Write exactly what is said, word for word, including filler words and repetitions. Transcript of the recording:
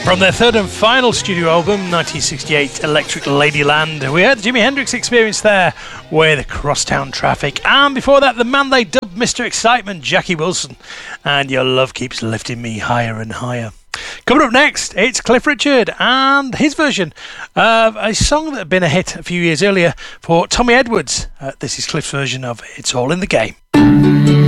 From their third and final studio album, nineteen sixty-eight, Electric Ladyland, we heard the Jimi Hendrix Experience there with Crosstown Traffic. And before that, the man they dubbed Mister Excitement, Jackie Wilson, and Your Love Keeps Lifting Me Higher and Higher. Coming up next, it's Cliff Richard and his version of a song that had been a hit a few years earlier for Tommy Edwards. Uh, this is Cliff's version of It's All in the Game.